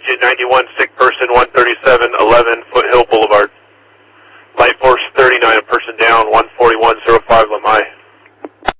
exit 91, sick person 13711 Foothill Boulevard. Light force 39, a person down 14105 Lamai.